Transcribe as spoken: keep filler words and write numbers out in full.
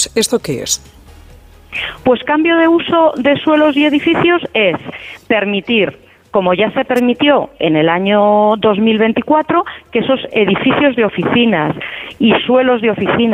edificios. ¿Esto qué es? Pues cambio de uso de suelos y edificios es permitir, como ya se permitió en el año dos mil veinticuatro, que esos edificios de oficinas y suelos de oficinas